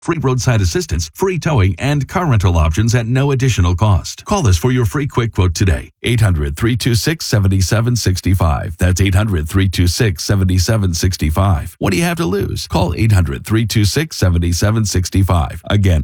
Free roadside assistance, free towing, and car rental options at no additional cost. Call us for your free quick quote today. 800-326-7765. That's 800-326-7765. What do you have to lose? Call 800-326-7765. Again,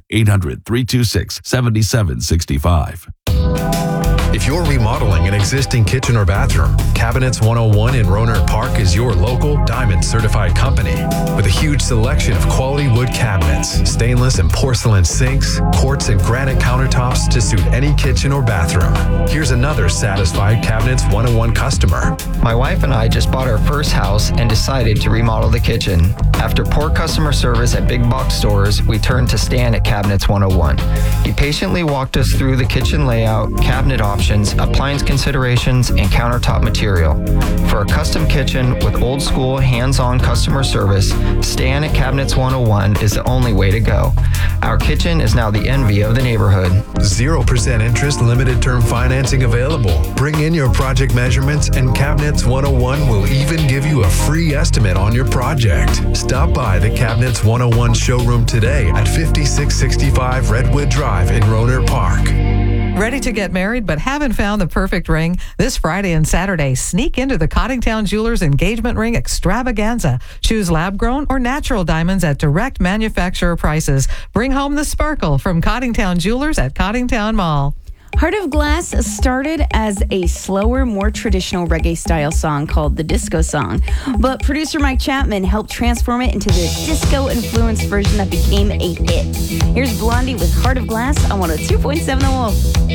800-326-7765. If you're remodeling an existing kitchen or bathroom, Cabinets 101 in Rohnert Park is your local Diamond certified company with a huge selection of quality wood cabinets, stainless and porcelain sinks, quartz and granite countertops to suit any kitchen or bathroom. Here's another satisfied Cabinets 101 customer. My wife and I just bought our first house and decided to remodel the kitchen. After poor customer service at big box stores, we turned to Stan at Cabinets 101. He patiently walked us through the kitchen layout, cabinet options, appliance considerations, and countertop material. For a custom kitchen with old school, hands-on customer service, Stan at Cabinets 101 is the only way to go. Our kitchen is now the envy of the neighborhood. 0% interest, limited term financing available. Bring in your project measurements and Cabinets 101 will even give you a free estimate on your project. Stop by the Cabinets 101 showroom today at 5665 Redwood Drive in Rohnert Park. Ready to get married but haven't found the perfect ring? This Friday and Saturday, sneak into the Cottingtown Jewelers Engagement Ring Extravaganza. Choose lab-grown or natural diamonds at direct manufacturer prices. Bring home the sparkle from Cottingtown Jewelers at Cottingtown Mall. Heart of Glass started as a slower, more traditional reggae-style song called the Disco Song, but producer Mike Chapman helped transform it into the disco-influenced version that became a hit. Here's Blondie with Heart of Glass on 102.7 The Wolf.